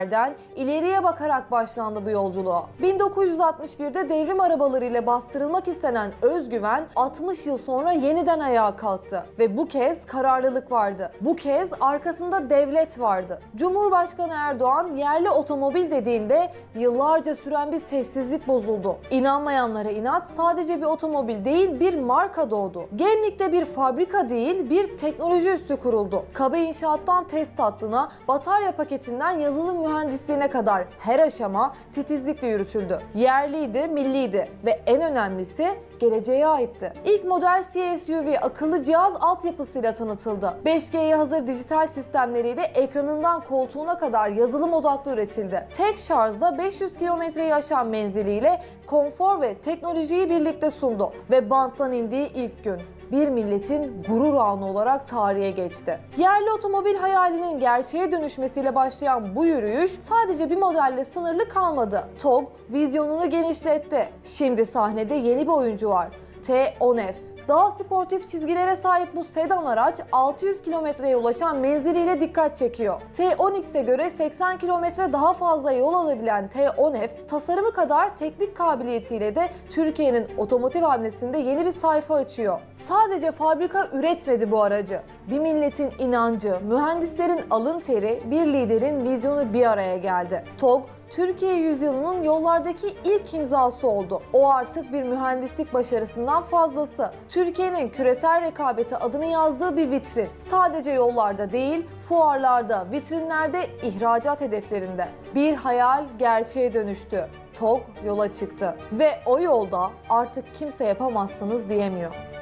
ileriye bakarak başlandı bu yolculuğa. 1961'de devrim arabaları ile bastırılmak istenen özgüven 60 yıl sonra yeniden ayağa kalktı ve bu kez kararlılık vardı. Bu kez arkasında devlet vardı. Cumhurbaşkanı Erdoğan yerli otomobil dediğinde yıllarca süren bir sessizlik bozuldu. İnanmayanlara inat, sadece bir otomobil değil bir marka doğdu. Gemlik'te bir fabrika değil bir teknoloji üssü kuruldu. Kaba inşaattan test hattına, batarya paketinden yazılım mühendisliğine kadar her aşama titizlikle yürütüldü. Yerliydi, milliydi ve en önemlisi geleceğe aitti. İlk model C-SUV akıllı cihaz altyapısıyla tanıtıldı. 5G'ye hazır dijital sistemleriyle ekranından koltuğuna kadar yazılım odaklı üretildi. Tek şarjda 500 kilometreyi aşan menziliyle konfor ve teknolojiyi birlikte sundu ve banttan indiği ilk gün bir milletin gurur anı olarak tarihe geçti. Yerli otomobil hayalinin gerçeğe dönüşmesiyle başlayan bu yürüyüş sadece bir modelle sınırlı kalmadı. TOG vizyonunu genişletti. Şimdi sahnede yeni bir oyuncu var. T10F. Daha sportif çizgilere sahip bu sedan araç 600 kilometreye ulaşan menziliyle dikkat çekiyor. T10X'e göre 80 kilometre daha fazla yol alabilen T10F, tasarımı kadar teknik kabiliyetiyle de Türkiye'nin otomotiv hamlesinde yeni bir sayfa açıyor. Sadece fabrika üretmedi bu aracı. Bir milletin inancı, mühendislerin alın teri, bir liderin vizyonu bir araya geldi. TOG, Türkiye yüzyılının yollardaki ilk imzası oldu. O artık bir mühendislik başarısından fazlası. Türkiye'nin küresel rekabeti adını yazdığı bir vitrin. Sadece yollarda değil, fuarlarda, vitrinlerde, ihracat hedeflerinde. Bir hayal gerçeğe dönüştü. TOG yola çıktı ve o yolda artık kimse yapamazsınız diyemiyor.